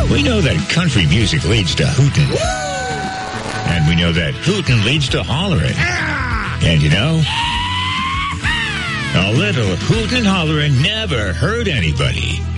We know that country music leads to hootin'. And we know that hootin' leads to hollering. And you know, a little hootin' and hollering never hurt anybody.